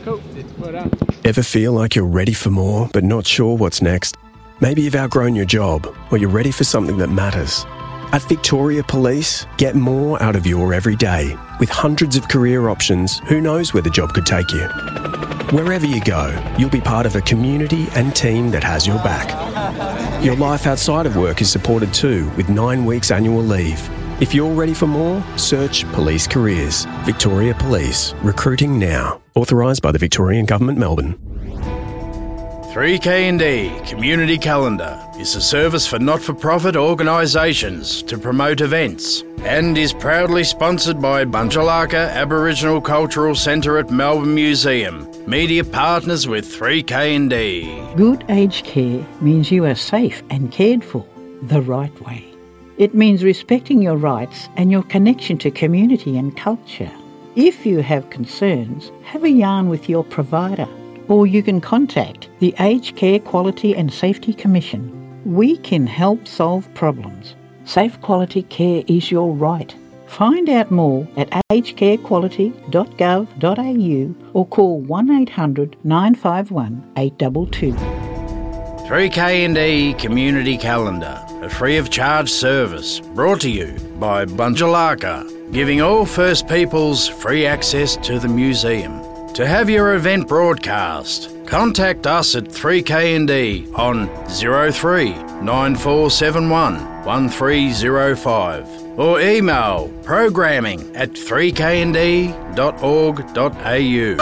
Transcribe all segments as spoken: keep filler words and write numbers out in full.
Cool. Well done. Ever feel like you're ready for more, but not sure what's next? Maybe you've outgrown your job, or you're ready for something that matters. At Victoria Police, get more out of your everyday. With hundreds of career options, who knows where the job could take you? Wherever you go, you'll be part of a community and team that has your back. Your life outside of work is supported too, with nine weeks annual leave. If you're ready for more, search Police Careers. Victoria Police. Recruiting now. Authorised by the Victorian Government, Melbourne. three K and D Community Calendar is a service for not-for-profit organisations to promote events and is proudly sponsored by Bunjalaka Aboriginal Cultural Centre at Melbourne Museum. Media partners with three K and D. Good aged care means you are safe and cared for the right way. It means respecting your rights and your connection to community and culture. If you have concerns, have a yarn with your provider, or you can contact the Aged Care Quality and Safety Commission. We can help solve problems. Safe quality care is your right. Find out more at aged care quality dot gov dot a u or call one eight hundred nine five one eight two two. three K and D Community Calendar, a free of charge service brought to you by Bunjalaka, giving all First Peoples free access to the museum. To have your event broadcast, contact us at three K and D on zero three nine four seven one one three zero five or email programming at three k and d dot org dot a u.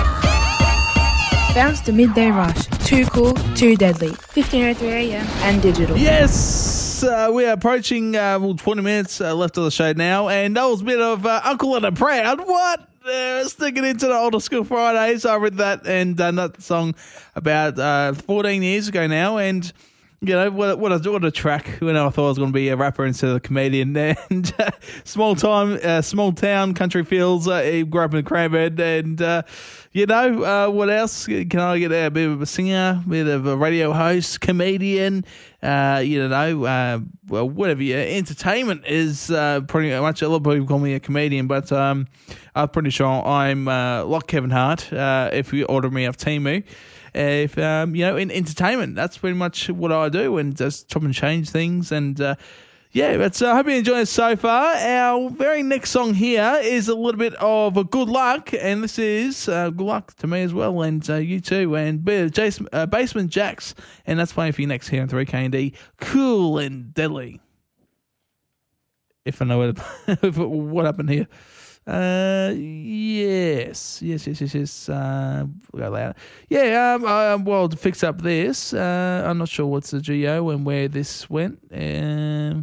Bounce to Midday Rush. Too cool, too deadly. fifteen oh three a m and digital. Yes, uh, we are approaching uh, well, twenty minutes uh, left of the show now, and that was a bit of uh, Uncle and a Proud. What? Uh, sticking into the older school Fridays. I read that and done that song about uh, fourteen years ago now, and you know what? What a, what a track! When I thought I was going to be a rapper instead of a comedian, and uh, small time, uh, small town, country fields. Uh, he grew up in Cranbourne, and uh, you know uh, what else? Can I get a bit of a singer, a bit of a radio host, comedian? Uh, you know, uh, well, whatever. Yeah, entertainment is uh, pretty much. A lot of people call me a comedian, but um, I'm pretty sure I'm uh, like Kevin Hart. Uh, if you order me off Temu. If um, you know, in entertainment, that's pretty much what I do, and just chop and change things. And uh, yeah, but I uh, hope you enjoy it so far. Our very next song here is a little bit of a good luck, and this is uh, good luck to me as well, and uh, you too. And Jason, uh, Basement Jaxx, and that's playing for you next here on three K and D. Cool and deadly. If I know what, what happened here. Uh, yes, yes, yes, yes, yes. Uh, we'll go louder. Yeah, um, uh, well, to fix up this, uh, I'm not sure what's the G O and where this went. Um,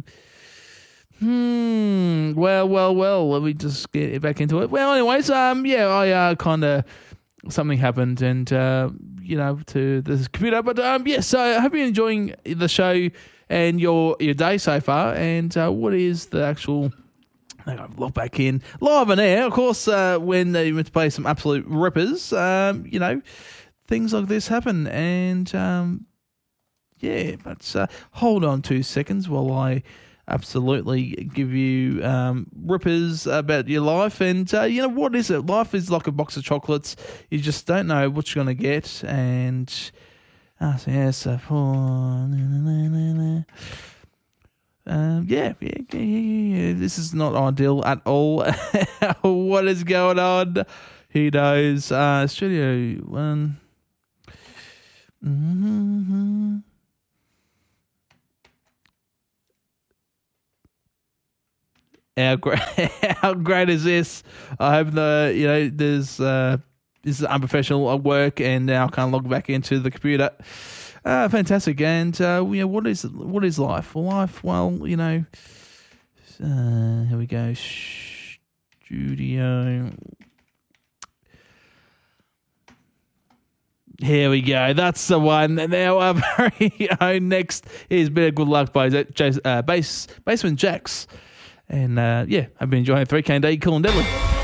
hmm, well, well, well, let me just get back into it. Well, anyways, um, yeah, I, uh, kind of, something happened and, uh, you know, to this computer, but, um, yeah, so I hope you're enjoying the show and your, your day so far, and, uh, what is the actual... I got to lock back in live on air. Of course, uh, when they went to play some absolute rippers, um, you know, things like this happen. And, um, yeah, but uh, hold on two seconds while I absolutely give you um, rippers about your life. And, uh, you know, what is it? Life is like a box of chocolates. You just don't know what you're going to get. And, uh, so, yeah, so, oh, na, na, na, na, na. Um, yeah, yeah, yeah, yeah, this is not ideal at all. What is going on? Who knows? Uh, Studio One. Mm-hmm. How great? How great is this? I hope the you know there's uh, this is unprofessional work, and now I can't log back into the computer. Uh, fantastic, and uh, you know, what is what is life? Well, life, well, you know, uh, here we go, studio. Here we go. That's the one. Now our very own next is Bit of Good Luck by uh, Base Basement Jaxx, and uh, yeah, I've been enjoying three K and D, cool and deadly.